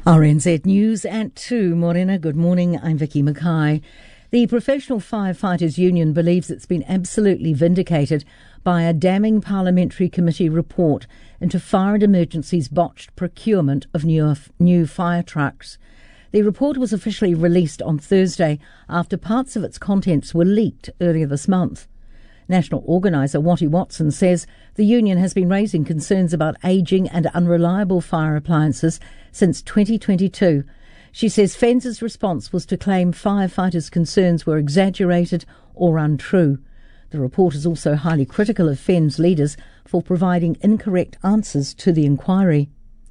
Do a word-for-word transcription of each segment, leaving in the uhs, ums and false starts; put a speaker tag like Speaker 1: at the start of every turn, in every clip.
Speaker 1: R N Z News at two. Morena, good morning. I'm Vicky Mackay. The Professional Firefighters Union believes it's been absolutely vindicated by a damning Parliamentary Committee report into Fire and Emergency's botched procurement of new, new fire trucks. The report was officially released on Thursday after parts of its contents were leaked earlier this month. National organiser Watty Watson says the union has been raising concerns about ageing and unreliable fire appliances since twenty twenty-two. She says F E N Z's response was to claim firefighters' concerns were exaggerated or untrue. The report is also highly critical of F E N Z leaders for providing incorrect answers to the inquiry.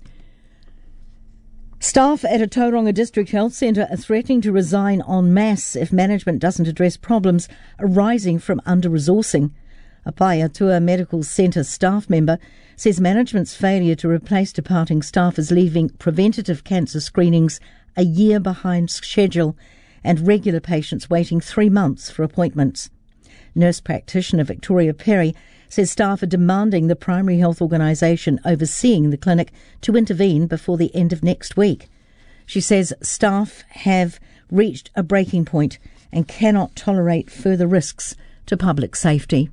Speaker 1: Staff at a Tauranga District Health Centre are threatening to resign en masse if management doesn't address problems arising from under-resourcing. A Paeatua Medical Centre staff member says management's failure to replace departing staff is leaving preventative cancer screenings a year behind schedule and regular patients waiting three months for appointments. Nurse practitioner Victoria Perry says staff are demanding the primary health organisation overseeing the clinic to intervene before the end of next week. She says staff have reached a breaking point and cannot tolerate further risks to public safety.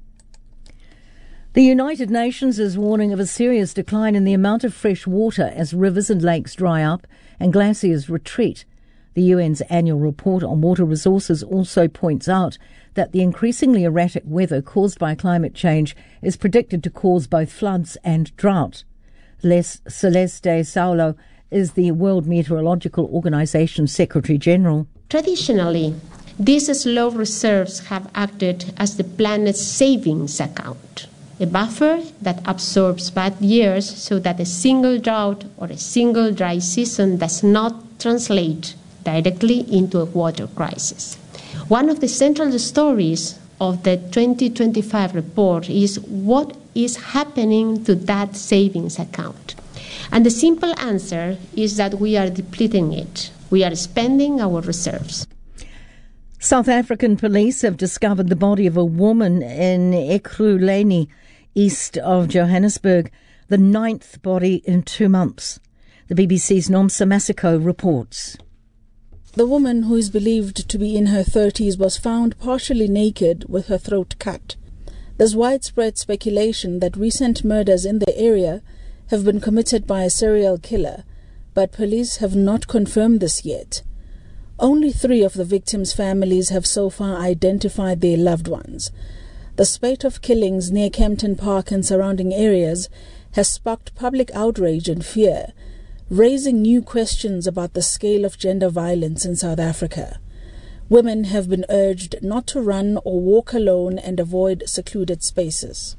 Speaker 1: The United Nations is warning of a serious decline in the amount of fresh water as rivers and lakes dry up and glaciers retreat. The U N's annual report on water resources also points out that the increasingly erratic weather caused by climate change is predicted to cause both floods and drought. Les Celeste Saulo is the World Meteorological Organization's Secretary General.
Speaker 2: Traditionally, these slow reserves have acted as the planet's savings account, a buffer that absorbs bad years so that a single drought or a single dry season does not translate directly into a water crisis. One of the central stories of the twenty twenty-five report is what is happening to that savings account. And the simple answer is that we are depleting it. We are spending our reserves.
Speaker 1: South African police have discovered the body of a woman in Ekurhuleni, east of Johannesburg, the ninth body in two months. The B B C's Nomsa Masiko reports.
Speaker 3: The woman, who is believed to be in her thirties, was found partially naked with her throat cut. There's widespread speculation that recent murders in the area have been committed by a serial killer, but police have not confirmed this yet. Only three of the victims' families have so far identified their loved ones. The spate of killings near Kempton Park and surrounding areas has sparked public outrage and fear, raising new questions about the scale of gender violence in South Africa. Women have been urged not to run or walk alone and avoid secluded spaces.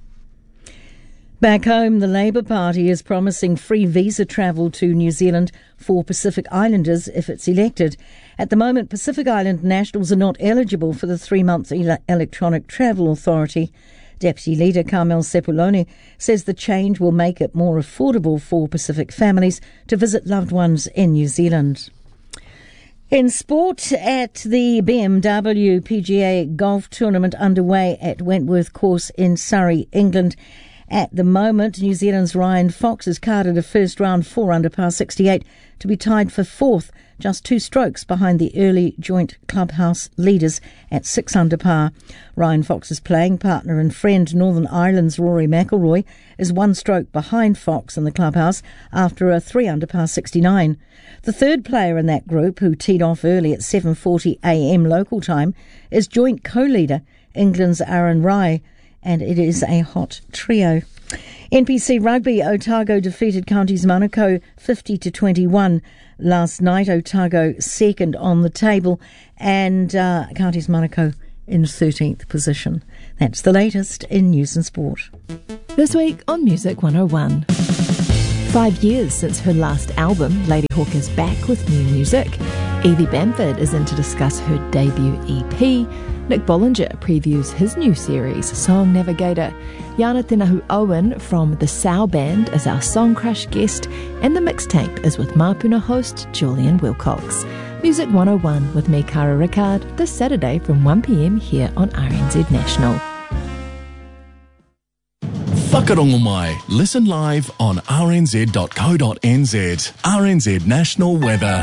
Speaker 1: Back home, the Labour Party is promising free visa travel to New Zealand for Pacific Islanders if it's elected. At the moment, Pacific Island nationals are not eligible for the three-month ele- electronic travel authority. Deputy Leader Carmel Sepuloni says the change will make it more affordable for Pacific families to visit loved ones in New Zealand. In sport, at the B M W P G A golf tournament underway at Wentworth Course in Surrey, England. At the moment, New Zealand's Ryan Fox has carded a first round four under par sixty-eight to be tied for fourth, just two strokes behind the early joint clubhouse leaders at six under par. Ryan Fox's playing partner and friend, Northern Ireland's Rory McIlroy, is one stroke behind Fox in the clubhouse after a three under par sixty-nine. The third player in that group, who teed off early at seven forty a m local time, is joint co-leader England's Aaron Rai, and it is a hot trio. N P C Rugby, Otago defeated Counties Manukau fifty to twenty-one last night. Otago second on the table and uh, Counties Manukau in thirteenth position. That's the latest in news and sport.
Speaker 4: This week on Music one oh one. Five years since her last album, Lady Hawk is back with new music. Evie Bamford is in to discuss her debut E P. Nick Bollinger previews his new series, Song Navigator. Yana Tenahu Owen from the Sow Band is our Song Crush guest, and the mixtape is with Mapuna host Julian Wilcox. Music one oh one with me, Cara Rickard, this Saturday from one p m here on R N Z National.
Speaker 5: Whakarongo mai. Listen live on r n z dot co dot n z. R N Z National Weather.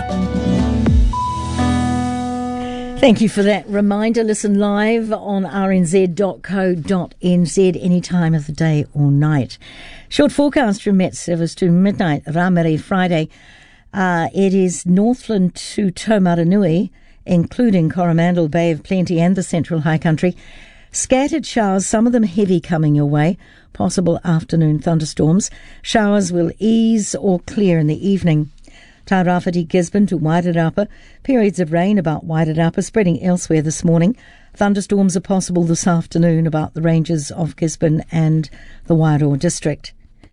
Speaker 1: Thank you for that reminder. Listen live on r n z dot co dot n z any time of the day or night. Short forecast from Met Service to midnight, Ramere Friday. Uh, it is Northland to Taumaranui, including Coromandel, Bay of Plenty and the Central High Country. Scattered showers, some of them heavy coming your way. Possible afternoon thunderstorms. Showers will ease or clear in the evening. Tairāwhiti, Gisborne to Wairarapa. Periods of rain about Wairarapa, spreading elsewhere this morning. Thunderstorms are possible this afternoon about the ranges of Gisborne and the Wairoa district.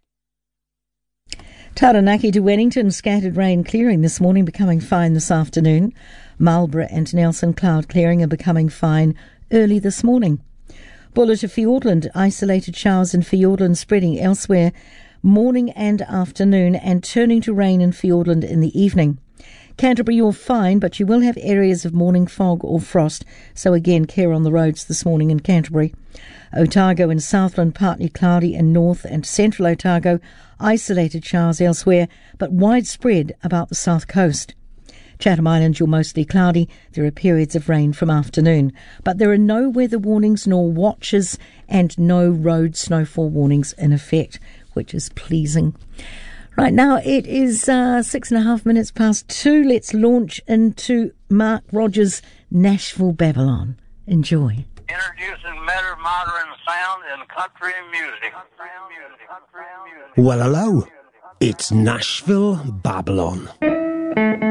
Speaker 1: Taranaki to Wellington, scattered rain clearing this morning, becoming fine this afternoon. Marlborough and Nelson, cloud clearing and becoming fine early this morning. Buller to Fiordland, isolated showers in Fiordland spreading elsewhere morning and afternoon and turning to rain in Fiordland in the evening. Canterbury, you're fine, but you will have areas of morning fog or frost, so again care on the roads this morning in Canterbury. Otago and Southland, partly cloudy in north and central Otago, isolated showers elsewhere, but widespread about the south coast. Chatham Islands, you're mostly cloudy. There are periods of rain from afternoon. But there are no weather warnings nor watches and no road snowfall warnings in effect, which is pleasing. Right now, it is uh, six and a half minutes past two. Let's launch into Mark Rogers' Nashville Babylon. Enjoy.
Speaker 6: Introducing better modern sound in country music. Country music. Country music.
Speaker 7: Well, hello. It's Nashville Babylon.